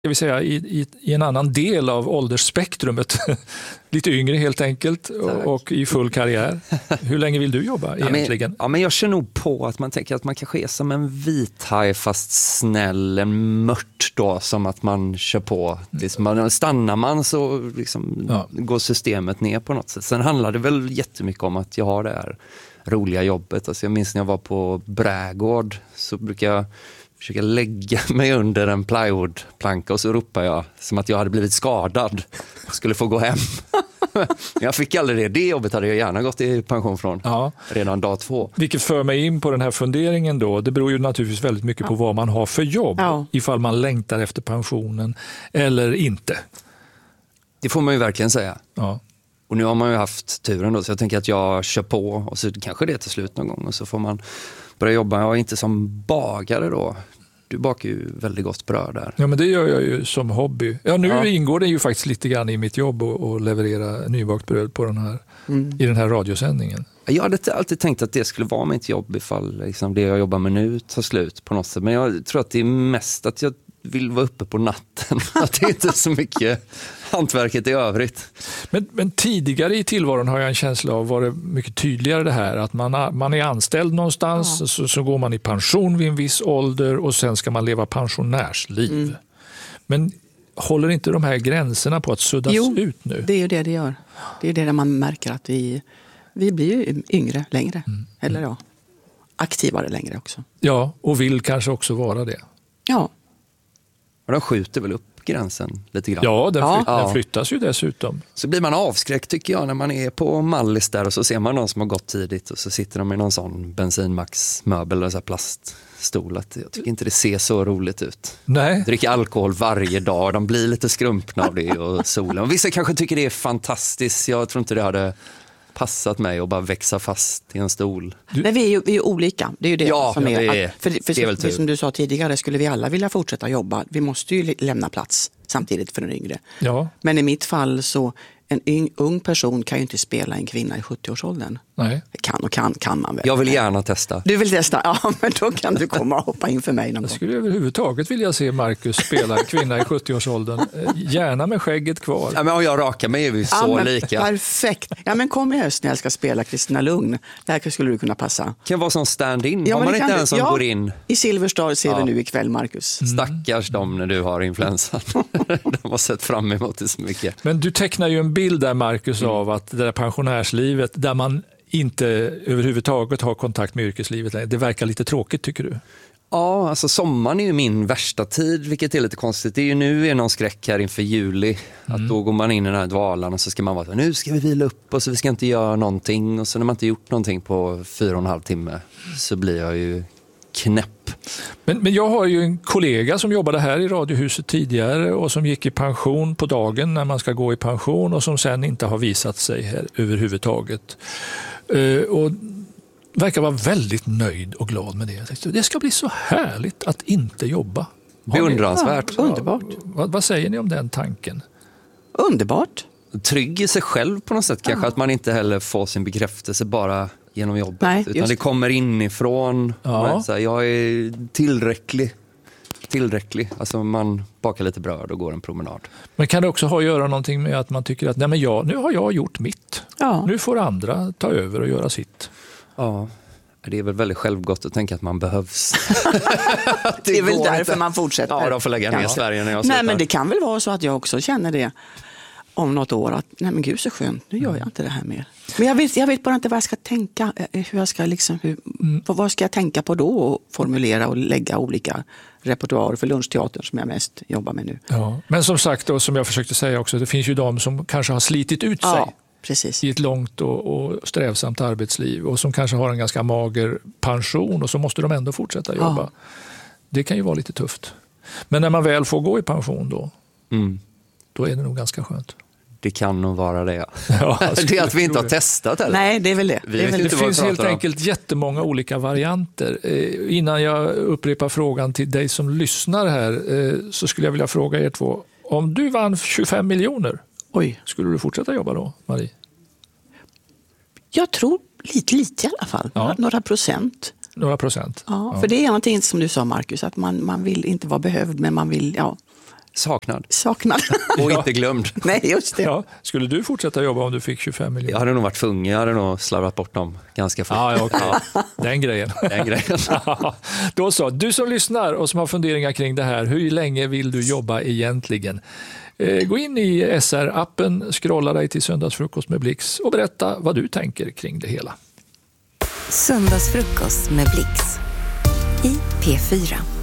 jag vill säga, i en annan del av åldersspektrumet. Lite yngre helt enkelt och i full karriär. Hur länge vill du jobba egentligen? Men jag kör nog på att man tänker att man kanske är som en vithaj fast snäll, en mört då, som att man kör på. Liksom, stannar man så liksom går systemet ner på något sätt. Sen handlar det väl jättemycket om att jag har det här roliga jobbet. Alltså jag minns när jag var på Brädgård så brukar jag försöka lägga mig under en plywoodplanka och så ropar jag som att jag hade blivit skadad och skulle få gå hem. Jag fick aldrig det. Det jobbet hade jag gärna gått i pension från redan dag 2. Vilket för mig in på den här funderingen då. Det beror ju naturligtvis väldigt mycket på vad man har för jobb. Ifall man längtar efter pensionen eller inte. Det får man ju verkligen säga. Ja. Och nu har man ju haft turen då, så jag tänker att jag kör på och så kanske det till slut någon gång och så får man börja jobba. Jag är inte som bagare då. Du bakar ju väldigt gott bröd där. Ja, men det gör jag ju som hobby. Ja, nu ingår det ju faktiskt lite grann i mitt jobb att leverera nybakt bröd på i den här radiosändningen. Jag hade alltid tänkt att det skulle vara mitt jobb ifall liksom, det jag jobbar med nu tar slut på något sätt. Men jag tror att det är mest att jag vill vara uppe på natten. Att det inte är så mycket hantverket i övrigt. Men tidigare i tillvaron har jag en känsla av var det mycket tydligare det här att man är anställd någonstans så går man i pension vid en viss ålder och sen ska man leva pensionärsliv. Men håller inte de här gränserna på att suddas ut nu? Det är ju det gör. Det är det där man märker att vi blir ju yngre längre. Eller aktivare längre också. Ja, och vill kanske också vara det. Ja. Och de skjuter väl upp gränsen lite grann. Ja, den flyttas ju dessutom. Så blir man avskräckt tycker jag när man är på Mallis där och så ser man någon som har gått tidigt och så sitter de i någon sån bensinmaxmöbel eller så här plaststol. Jag tycker inte det ser så roligt ut. Nej. Dricker alkohol varje dag, de blir lite skrumpna av det och solen. Och vissa kanske tycker det är fantastiskt. Jag tror inte det hade passat mig att bara växa fast i en stol. Men vi är ju olika. Det är ju det som är. Det är väl som du sa tidigare, skulle vi alla vilja fortsätta jobba. Vi måste ju lämna plats samtidigt för den yngre. Ja. Men i mitt fall så en ung person kan ju inte spela en kvinna i 70-årsåldern. Nej. Kan man väl. Jag vill gärna testa. Du vill testa? Ja, men då kan du komma och hoppa in för mig någon gång. Jag skulle överhuvudtaget vilja se Marcus spela en kvinna i 70-årsåldern. Gärna med skägget kvar. Ja, men om jag rakar mig är vi så lika. Perfekt. Ja, men kom i höst när jag ska spela Kristina Lugn. Där skulle du kunna passa. Kan vara som stand-in. Har man inte en som går in? I Silverstad ser vi nu ikväll, Marcus. Stackars dem när du har influensan. De har sett fram emot det så mycket. Men du tecknar ju en bild där, Marcus, av att det där pensionärslivet där man inte överhuvudtaget har kontakt med yrkeslivet. Det verkar lite tråkigt, tycker du? Ja, alltså sommaren är ju min värsta tid, vilket är lite konstigt. Det är ju nu någon skräck här inför juli. Att då går man in i den här dvalan och så ska man vara nu ska vi vila upp och så vi ska inte göra någonting. Och så när man inte gjort någonting på 4,5 timme så blir jag ju knäpp. Men jag har ju en kollega som jobbade här i Radiohuset tidigare och som gick i pension på dagen när man ska gå i pension och som sen inte har visat sig här överhuvudtaget. Och verkar vara väldigt nöjd och glad med det. Det ska bli så härligt att inte jobba. Beundransvärt. Ja, underbart. Vad säger ni om den tanken? Underbart. Trygg i sig själv på något sätt. Kanske att man inte heller får sin bekräftelse bara genom jobbet. Nej, utan det kommer inifrån. Ja. Så här, jag är tillräcklig. Alltså man bakar lite bröd och går en promenad. Men kan det också ha att göra någonting med att man tycker att nu har jag gjort mitt. Ja. Nu får andra ta över och göra sitt. Ja, det är väl väldigt självgott att tänka att man behövs. det är väl därför man fortsätter. Ja, de får lägga ner Sverige när jag slutar. Nej, men det kan väl vara så att jag också känner det om något år. Att nej men gud så skönt, nu gör jag inte det här mer. Men jag vet bara inte vad jag ska tänka. Vad ska jag tänka på då och formulera och lägga olika repertoarer för lunchteatern som jag mest jobbar med nu. Ja. Men som sagt, och som jag försökte säga också, det finns ju de som kanske har slitit ut sig. Precis. I ett långt och strävsamt arbetsliv och som kanske har en ganska mager pension och så måste de ändå fortsätta jobba. Det kan ju vara lite tufft. Men när man väl får gå i pension då är det nog ganska skönt. Det kan nog vara det. Ja, det är att vi inte har testat eller? Nej, det är väl det. Det finns helt enkelt jättemånga olika varianter. Innan jag upprepar frågan till dig som lyssnar här så skulle jag vilja fråga er två. Om du vann 25 miljoner, skulle du fortsätta jobba då, Marie? Jag tror lite i alla fall. Ja. Några procent. Några procent? Ja, för det är någonting som du sa, Marcus, att man vill inte vara behövd, men man vill Saknad. Och inte glömd. Nej, just det. Ja. Skulle du fortsätta jobba om du fick 25 miljoner? Jag hade nog varit tvungen, jag hade nog slarvat bort dem ganska fort. Ja, okay. Den grejen. Då så, du som lyssnar och som har funderingar kring det här, hur länge vill du jobba egentligen? Gå in i SR-appen, scrolla dig till Söndagsfrukost med Blix och berätta vad du tänker kring det hela. Söndagsfrukost med Blix i P4.